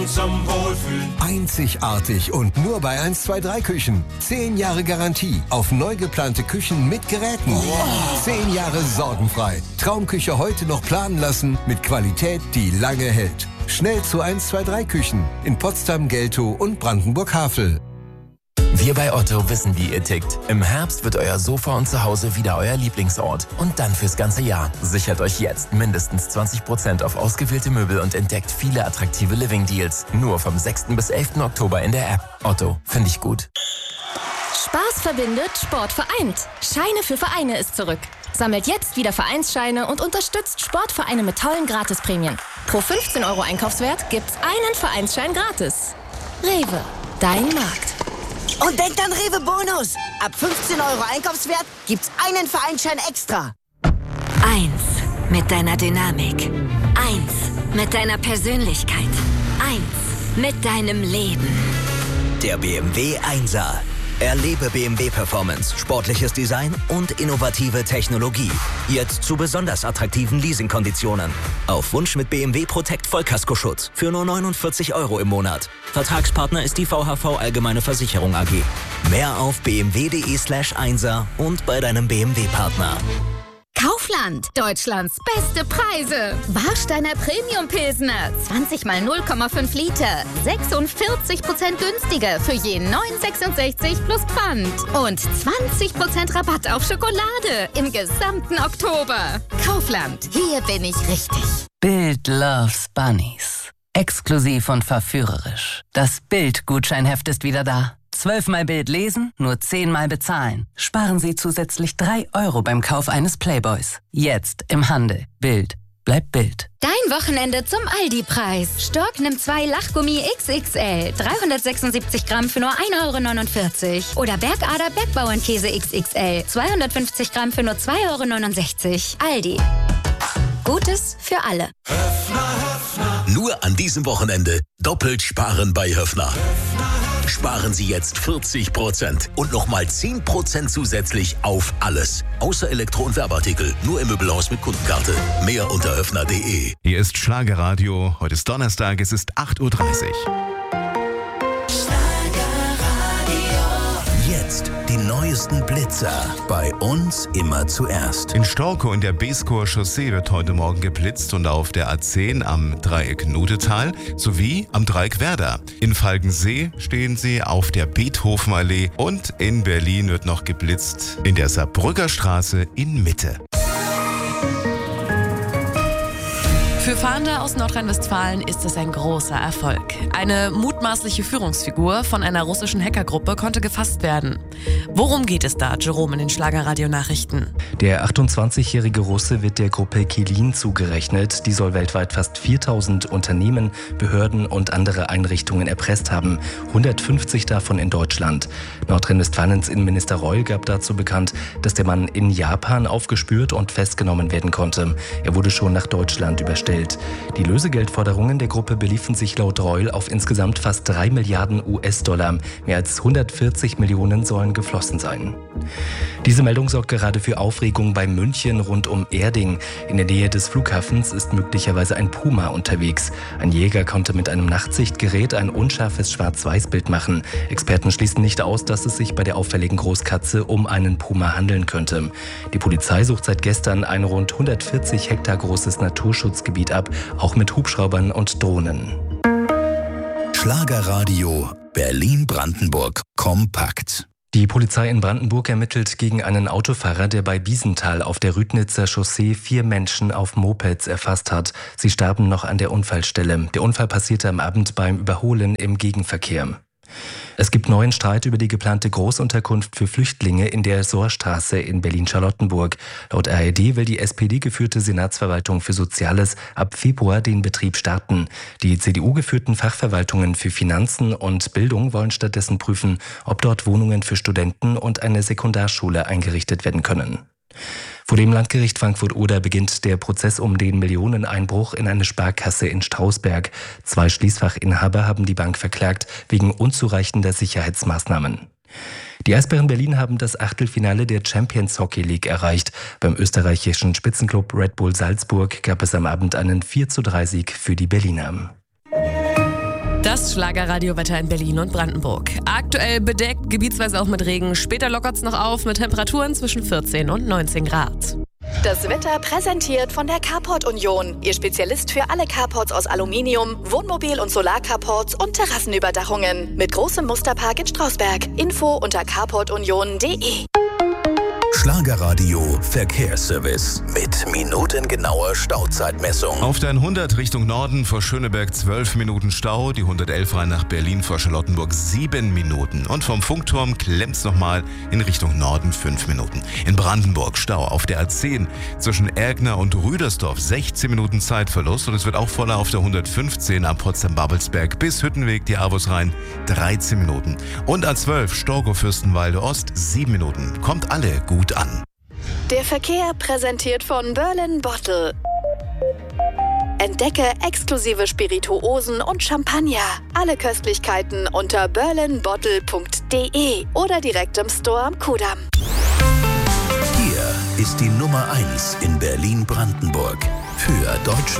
Küchen zum Wohlfühlen. Einzigartig und nur bei 1-2-3 Küchen. 10 Jahre Garantie auf neu geplante Küchen mit Geräten. 10 Jahre sorgenfrei. Traumküche heute noch planen lassen mit Qualität, die lange hält. Schnell zu 1-2-3 Küchen in Potsdam, Geltow und Brandenburg-Havel. Wir bei Otto wissen, wie ihr tickt. Im Herbst wird euer Sofa und Zuhause wieder euer Lieblingsort. Und dann fürs ganze Jahr. Sichert euch jetzt mindestens 20% auf ausgewählte Möbel und entdeckt viele attraktive Living-Deals. Nur vom 6. bis 11. Oktober in der App. Otto, finde ich gut. Spaß verbindet, Sport vereint. Scheine für Vereine ist zurück. Sammelt jetzt wieder Vereinsscheine und unterstützt Sportvereine mit tollen Gratisprämien. Pro 15 € Einkaufswert gibt's einen Vereinsschein gratis. Rewe, dein Markt. Und denkt an Rewe Bonus. Ab 15 € Einkaufswert gibt's einen Vereinsschein extra. 1 mit deiner Dynamik. 1 mit deiner Persönlichkeit. 1 mit deinem Leben. Der BMW 1er. Erlebe BMW Performance, sportliches Design und innovative Technologie. Jetzt zu besonders attraktiven Leasingkonditionen. Auf Wunsch mit BMW Protect Vollkaskoschutz für nur 49 € im Monat. Vertragspartner ist die VHV Allgemeine Versicherung AG. Mehr auf bmw.de/1er und bei deinem BMW-Partner. Kaufland, Deutschlands beste Preise. Warsteiner Premium Pilsner, 20 mal 0,5 Liter, 46% günstiger für je 9,66 plus Pfand. Und 20% Rabatt auf Schokolade im gesamten Oktober. Kaufland, hier bin ich richtig. Bild loves Bunnies. Exklusiv und verführerisch. Das Bild-Gutscheinheft ist wieder da. 12-mal Bild lesen, nur 10-mal bezahlen. Sparen Sie zusätzlich 3 € beim Kauf eines Playboys. Jetzt im Handel. Bild. Bleibt Bild. Dein Wochenende zum Aldi-Preis. Stork nimmt 2 Lachgummi XXL, 376 Gramm für nur 1,49 €. Oder Bergader Bergbauernkäse XXL, 250 Gramm für nur 2,69 €. Aldi. Gutes für alle. Nur an diesem Wochenende doppelt sparen bei Höffner. Sparen Sie jetzt 40% und nochmal 10% zusätzlich auf alles. Außer Elektro- und Werbeartikel. Nur im Möbelhaus mit Kundenkarte. Mehr unter höffner.de. Hier ist Schlagerradio. Heute ist Donnerstag, es ist 8:30 Uhr. Jetzt die neuesten Blitzer. Bei uns immer zuerst. In Storkow in der Beeskower Chaussee wird heute Morgen geblitzt und auf der A10 am Dreieck Nodetal sowie am Dreieck Werder. In Falkensee stehen sie auf der Beethovenallee und in Berlin wird noch geblitzt in der Saarbrücker Straße in Mitte. Für Fahnder aus Nordrhein-Westfalen ist es ein großer Erfolg. Eine mutmaßliche Führungsfigur von einer russischen Hackergruppe konnte gefasst werden. Worum geht es da, Jerome, in den Schlagerradio-Nachrichten? Der 28-jährige Russe wird der Gruppe Kelin zugerechnet. Die soll weltweit fast 4000 Unternehmen, Behörden und andere Einrichtungen erpresst haben. 150 davon in Deutschland. Nordrhein-Westfalens Innenminister Reul gab dazu bekannt, dass der Mann in Japan aufgespürt und festgenommen werden konnte. Er wurde schon nach Deutschland überstellt. Die Lösegeldforderungen der Gruppe beliefen sich laut Reul auf insgesamt fast 3 Milliarden US-Dollar. Mehr als 140 Millionen sollen geflossen sein. Diese Meldung sorgt gerade für Aufregung bei München rund um Erding. In der Nähe des Flughafens ist möglicherweise ein Puma unterwegs. Ein Jäger konnte mit einem Nachtsichtgerät ein unscharfes Schwarz-Weiß-Bild machen. Experten schließen nicht aus, dass es sich bei der auffälligen Großkatze um einen Puma handeln könnte. Die Polizei sucht seit gestern ein rund 140 Hektar großes Naturschutzgebiet ab, auch mit Hubschraubern und Drohnen. Schlagerradio Berlin-Brandenburg kompakt. Die Polizei in Brandenburg ermittelt gegen einen Autofahrer, der bei Biesenthal auf der Rüdnitzer Chaussee 4 Menschen auf Mopeds erfasst hat. Sie starben noch an der Unfallstelle. Der Unfall passierte am Abend beim Überholen im Gegenverkehr. Es gibt neuen Streit über die geplante Großunterkunft für Flüchtlinge in der Sohrstraße in Berlin-Charlottenburg. Laut ARD will die SPD-geführte Senatsverwaltung für Soziales ab Februar den Betrieb starten. Die CDU-geführten Fachverwaltungen für Finanzen und Bildung wollen stattdessen prüfen, ob dort Wohnungen für Studenten und eine Sekundarschule eingerichtet werden können. Vor dem Landgericht Frankfurt-Oder beginnt der Prozess um den Millioneneinbruch in eine Sparkasse in Strausberg. 2 Schließfachinhaber haben die Bank verklagt wegen unzureichender Sicherheitsmaßnahmen. Die Eisbären Berlin haben das Achtelfinale der Champions Hockey League erreicht. Beim österreichischen Spitzenklub Red Bull Salzburg gab es am Abend einen 4:3 Sieg für die Berliner. Das Schlagerradiowetter in Berlin und Brandenburg. Aktuell bedeckt, gebietsweise auch mit Regen. Später lockert es noch auf mit Temperaturen zwischen 14 und 19 Grad. Das Wetter präsentiert von der Carport Union. Ihr Spezialist für alle Carports aus Aluminium, Wohnmobil- und Solarcarports und Terrassenüberdachungen. Mit großem Musterpark in Strausberg. Info unter carportunion.de. Schlagerradio Verkehrsservice mit minutengenauer Stauzeitmessung. Auf der 100 Richtung Norden vor Schöneberg 12 Minuten Stau, die 111 rein nach Berlin vor Charlottenburg 7 Minuten. Und vom Funkturm klemmt's nochmal in Richtung Norden 5 Minuten. In Brandenburg Stau auf der A10 zwischen Ergner und Rüdersdorf 16 Minuten Zeitverlust. Und es wird auch voller auf der 115 am Potsdam-Babelsberg bis Hüttenweg die Avus rein 13 Minuten. Und A12 Storkow-Fürstenwalde Ost 7 Minuten. Kommt alle gut an. Der Verkehr präsentiert von Berlin Bottle. Entdecke exklusive Spirituosen und Champagner. Alle Köstlichkeiten unter berlinbottle.de oder direkt im Store am Kudamm. Hier ist die Nummer 1 in Berlin-Brandenburg. Für deutsche